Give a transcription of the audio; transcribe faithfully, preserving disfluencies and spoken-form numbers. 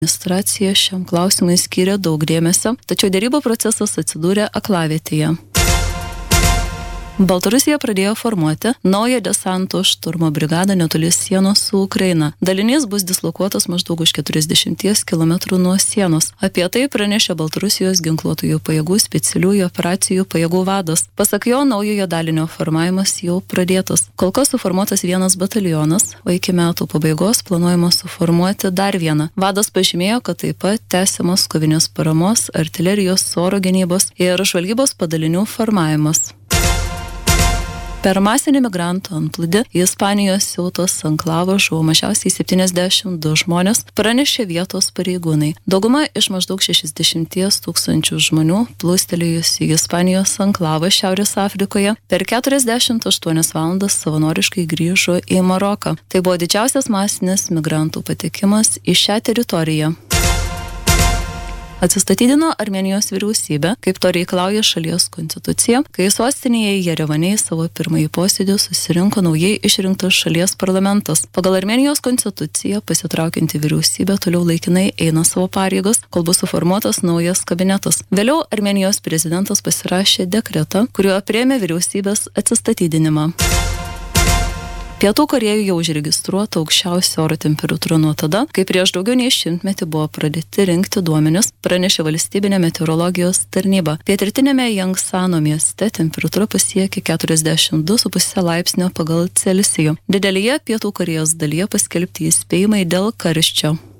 Administracija šiam klausimui skyrė daug dėmesio, tačiau derybų procesas atsidūrė aklavietėje. Baltarusija pradėjo formuoti naują desanto šturmo brigadą netoli sienos su Ukraina. Dalinys bus dislokuotas maždaug už keturiasdešimties kilometrų nuo sienos. Apie tai pranešė Baltarusijos ginkluotųjų pajėgų specialiųjų operacijų pajėgų vadas. Pasak jo, naujojo dalinio formavimas jau pradėtas. Kol kas suformuotas vienas batalionas, o iki metų pabaigos planuojama suformuoti dar vieną. Vadas pažymėjo, kad taip pat tęsiamos kovinės paramos, artilerijos, oro gynybos ir žvalgybos padalinių formavimas. Per masinį migrantų antplūdį į Ispanijos Siautos anklavą žuvo mažiausiai septyniasdešimt du žmonės, pranešė vietos pareigūnai. Dauguma iš maždaug šešiasdešimties tūkstančių žmonių plūstelėjusių į Ispanijos anklavą Šiaurės Afrikoje per keturiasdešimt aštuonias valandas savanoriškai grįžo į Maroką. Tai buvo didžiausias masinis migrantų patekimas į šią teritoriją. Atsistatydino Armėnijos vyriausybė, kaip to reikalauja šalies konstitucija, kai sostinėje Jerevane į savo pirmąjį posėdį susirinko naujai išrinktas šalies parlamentas. Pagal Armėnijos konstituciją pasitraukianti vyriausybė toliau laikinai eina savo pareigos, kol bus suformuotas naujas kabinetas. Vėliau Armėnijos prezidentas pasirašė dekretą, kuriuo priėmė vyriausybės atsistatydinimą. Pietų Korėjoje jau užregistruota aukščiausia oro temperatūra nuo tada, kai prieš daugiau nei šimtmetį buvo pradėti rinkti duomenis, pranešė valstybinė meteorologijos tarnyba. Pietrytinėme Jangsano mieste temperatūra pasiekė keturiasdešimt du su puse laipsnio pagal Celsijų. Didelėje Pietų Korėjos dalyje paskelbti įspėjimai dėl karščio.